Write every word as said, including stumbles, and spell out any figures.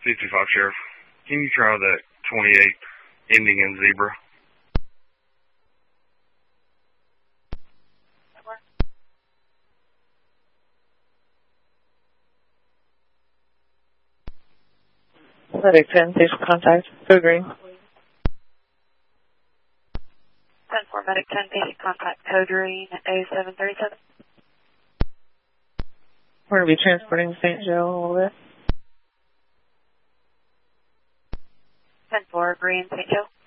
fifty-five, Sheriff. Can you try that twenty-eight ending in zebra? Medic ten, station contact, Code Green. ten four, Medic ten, patient contact, Code Green, A seven thirty-seven. We're going to be transporting to Saint Joe a little bit. ten four, Green, Saint Joe.